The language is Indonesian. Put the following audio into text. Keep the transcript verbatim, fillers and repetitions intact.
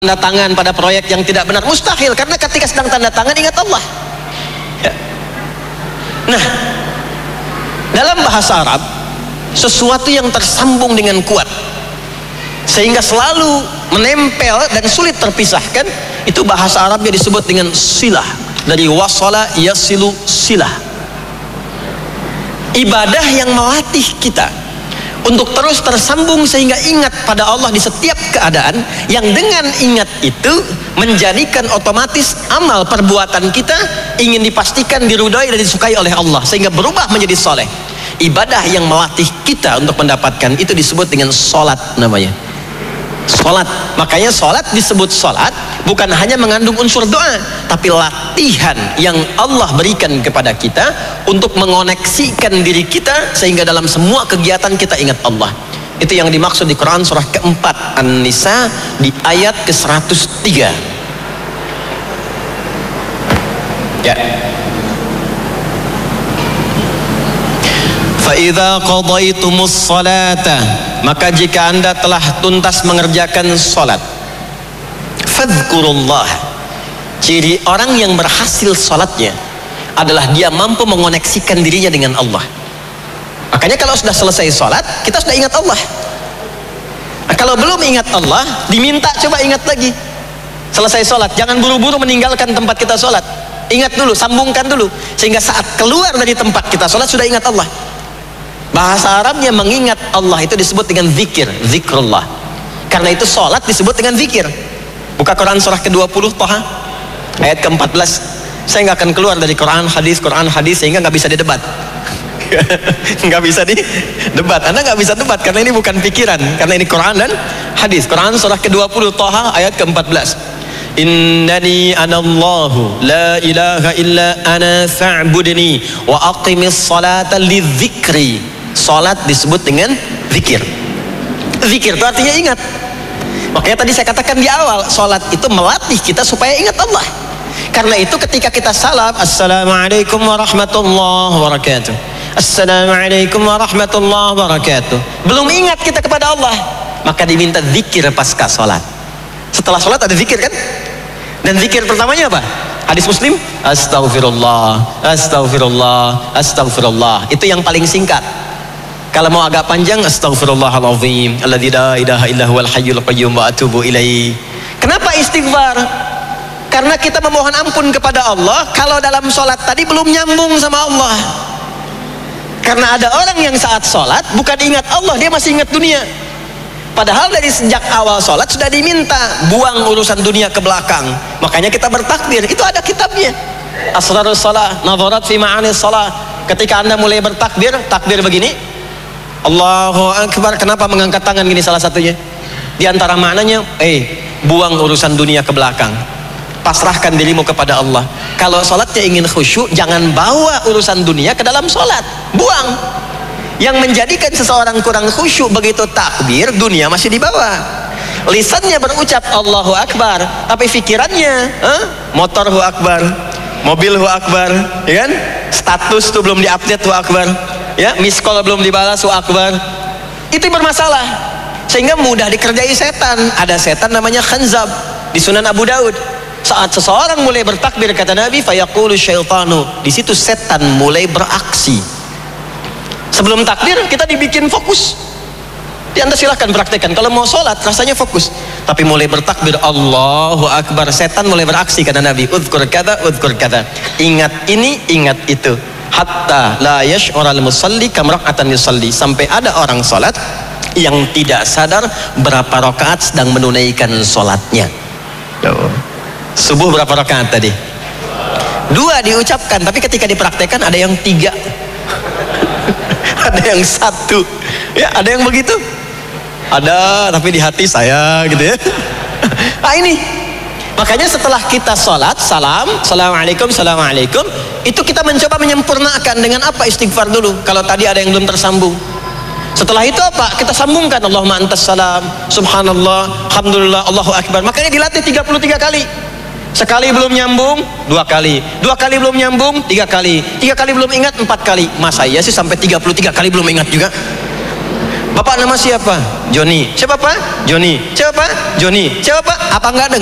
tanda tangan pada proyek yang tidak benar, mustahil, karena ketika sedang tanda tangan ingat Allah ya. Nah, dalam bahasa Arab sesuatu yang tersambung dengan kuat sehingga selalu menempel dan sulit terpisahkan, itu bahasa Arabnya disebut dengan silah, dari wasala yasilu silah. Ibadah yang melatih kita untuk terus tersambung sehingga ingat pada Allah di setiap keadaan, yang dengan ingat itu menjadikan otomatis amal perbuatan kita ingin dipastikan diridhai dan disukai oleh Allah sehingga berubah menjadi soleh. Ibadah yang melatih kita untuk mendapatkan itu disebut dengan solat namanya. Solat, makanya solat disebut solat bukan hanya mengandung unsur doa, tapi latihan yang Allah berikan kepada kita untuk mengoneksikan diri kita sehingga dalam semua kegiatan kita ingat Allah. Itu yang dimaksud di Quran surah keempat An-Nisa di ayat ke seratus tiga ya. Fa'idha qadaitumus salata, maka jika anda telah tuntas mengerjakan salat, fadhkurullah. Ciri orang yang berhasil salatnya adalah dia mampu mengoneksikan dirinya dengan Allah. Makanya kalau sudah selesai salat, kita sudah ingat Allah. Nah, kalau belum ingat Allah, diminta coba ingat lagi. Selesai salat, jangan buru-buru meninggalkan tempat kita salat. Ingat dulu, sambungkan dulu, sehingga saat keluar dari tempat kita salat sudah ingat Allah. Bahasa Arabnya mengingat Allah itu disebut dengan zikir, zikrullah. Karena itu sholat disebut dengan zikir. Buka Quran surah ke dua puluh Toha ayat ke empat belas. Saya nggak akan keluar dari Quran hadis Quran hadis sehingga nggak bisa didebat. Nggak bisa didebat. Anda nggak bisa debat karena ini bukan pikiran, karena ini Quran dan hadis. Quran surah ke dua puluh Toha ayat ke empat belas. Innani anallahu la ilaha illa ana fa'budni wa aqimis salata lidzikri. Salat disebut dengan zikir. Zikir itu artinya ingat. Makanya tadi saya katakan di awal, salat itu melatih kita supaya ingat Allah. Karena itu ketika kita salam, assalamualaikum warahmatullahi wabarakatuh, assalamualaikum warahmatullahi wabarakatuh, belum ingat kita kepada Allah, maka diminta zikir pasca salat. Setelah salat ada zikir kan? Dan zikir pertamanya apa? Hadis Muslim, astaghfirullah, astaghfirullah, astaghfirullah. Itu yang paling singkat. Kalau mau agak panjang, astaghfirullahalazim, alladzi la ilaha illa huwal hayyul qayyum wa atubu ilaihi. Kenapa istighfar? Karena kita memohon ampun kepada Allah kalau dalam sholat tadi belum nyambung sama Allah. Karena ada orang yang saat sholat bukan ingat Allah, dia masih ingat dunia. Padahal dari sejak awal sholat sudah diminta buang urusan dunia ke belakang. Makanya kita bertakbir, itu ada kitabnya. Asrarus shalah, nadharat fi ma'anis shalah. Ketika anda mulai bertakbir, takbir begini, Allahu Akbar. Kenapa mengangkat tangan gini? Salah satunya di antara maknanya, eh buang urusan dunia ke belakang, pasrahkan dirimu kepada Allah. Kalau sholatnya ingin khusyuk, jangan bawa urusan dunia ke dalam sholat, buang. Yang menjadikan seseorang kurang khusyuk begitu takbir, dunia masih dibawa. Lisannya berucap Allahu Akbar, tapi pikirannya eh, motor hu akbar, mobil hu akbar, ya kan? Status tuh belum diupdate hu akbar, ya, miss call belum dibalas hu akbar. Itu bermasalah sehingga mudah dikerjai setan. Ada setan namanya khanzab di Sunan Abu Daud. Saat seseorang mulai bertakbir, kata Nabi, fayaqulu syaitanu, di situ setan mulai beraksi. Sebelum takbir kita dibikin fokus. Di Anda silahkan praktekkan. Kalau mau sholat rasanya fokus, tapi mulai bertakbir Allahu Akbar, setan mulai beraksi, kata Nabi, udhkur kada udhkur kada, ingat ini ingat itu, hatta la yash'ural musalli kamra'atan yusalli, sampai ada orang sholat yang tidak sadar berapa rakaat sedang menunaikan sholatnya. Subuh berapa rakaat tadi? Dua diucapkan, tapi ketika dipraktekkan ada yang tiga, ada yang satu, ya ada yang begitu, ada tapi di hati saya gitu ya. Nah ini makanya setelah kita sholat salam, assalamualaikum, assalamualaikum, itu kita mencoba menyempurnakan dengan apa? Istighfar dulu kalau tadi ada yang belum tersambung. Setelah itu apa? Kita sambungkan Allahumma antas salam, subhanallah, alhamdulillah, Allahu Akbar. Makanya dilatih tiga puluh tiga kali. Sekali belum nyambung, dua kali. Dua kali belum nyambung, tiga kali. Tiga kali belum ingat, empat kali. Masa iya sih sampai tiga puluh tiga kali belum ingat juga? Bapak nama siapa? Joni. Siapa Pak? Joni. Siapa Pak? Joni. Siapa Pak? Apa enggak dengar?